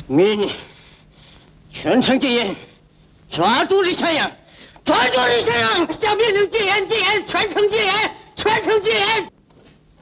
命令全城戒严，抓住李向阳，抓住李向阳！下命令戒严，戒严，全城戒严，全城戒严！